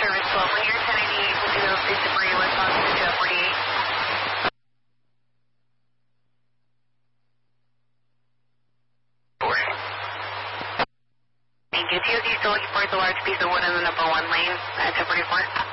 Service 12, when you're 1088, we'll do those debris with on 48. Thank you. DOD still looking for the large piece of wood in the number 1 lane at 1044.